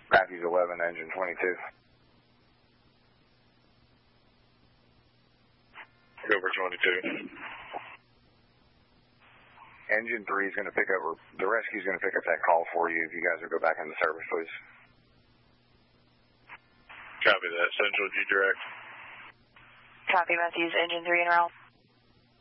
Matthews 11, engine 22. Over 22. Engine 3 is going to pick up, or the rescue is going to pick up that call for you if you guys will go back into service, please. Copy that. Central G direct. Copy, Matthews, engine 3 en route.